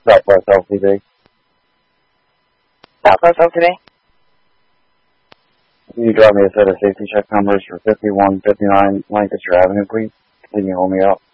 Southwest LTD. Southwest LTD? Can you drop me a set of safety check numbers for 5159 Lancaster Avenue, please? Can you hold me up?